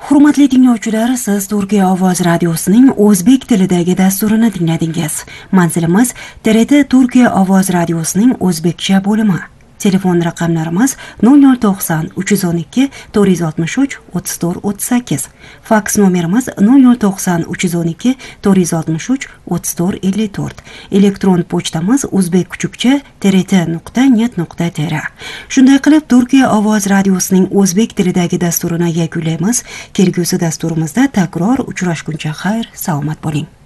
Hurmatli tinglovchilar, siz Turkiya ovoz radiosining o'zbek tilidagi dasturini tingladingiz. Manzilimiz TRT Turkiya ovoz radiosining o'zbekcha bo'limi. Telefon raqamlarimiz 0090 312 463 34 38. Faks nomerimiz 0090 312 463 34 54. Elektron pochtamiz uzbekkuchukcha@trt.net.tr. Shunday qilib, Turkiya ovoz radiosining o'zbek tilidagi dasturini yakunlaymiz. Kelgusi dasturimizda takror uchrashguncha xayr, salomat bo'ling.